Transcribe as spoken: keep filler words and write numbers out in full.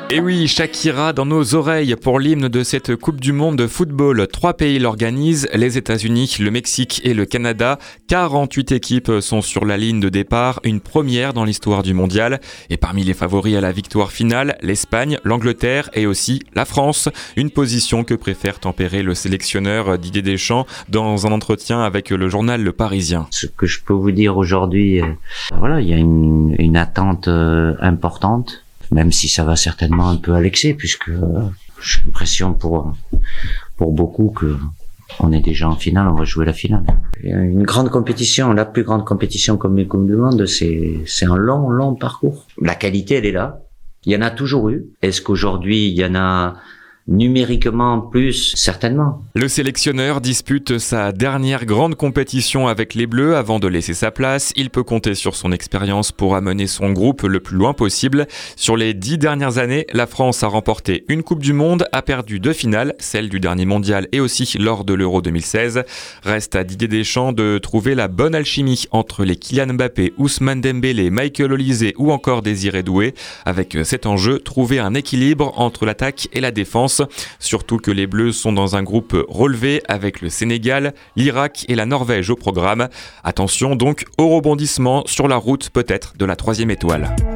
Et oui, Shakira dans nos oreilles pour l'hymne de cette Coupe du Monde de football. Trois pays l'organisent, les États-Unis, le Mexique et le Canada. quarante-huit équipes sont sur la ligne de départ, une première dans l'histoire du mondial. Et parmi les favoris à la victoire finale, l'Espagne, l'Angleterre et aussi la France. Une position que préfère tempérer le sélectionneur Didier Deschamps dans un entretien avec le journal Le Parisien. Ce que je peux vous dire aujourd'hui, euh, voilà, il y a une, une attente euh, importante. Même si ça va certainement un peu à l'excès, puisque euh, j'ai l'impression pour pour beaucoup que on est déjà en finale, on va jouer la finale. Il y a une grande compétition, la plus grande compétition comme les Coupes du Monde, c'est c'est un long, long parcours. La qualité, elle est là. Il y en a toujours eu. Est-ce qu'aujourd'hui, il y en a numériquement plus? Certainement. Le sélectionneur dispute sa dernière grande compétition avec les Bleus avant de laisser sa place. Il peut compter sur son expérience pour amener son groupe le plus loin possible. Sur les dix dernières années, la France a remporté une Coupe du Monde, a perdu deux finales, celle du dernier mondial et aussi lors de l'Euro deux mille seize. Reste à Didier Deschamps de trouver la bonne alchimie entre les Kylian Mbappé, Ousmane Dembélé, Michael Olise ou encore Désiré Doué. Avec cet enjeu, trouver un équilibre entre l'attaque et la défense. Surtout que les Bleus sont dans un groupe relevé avec le Sénégal, l'Irak et la Norvège au programme. Attention donc au rebondissement sur la route peut-être de la troisième étoile.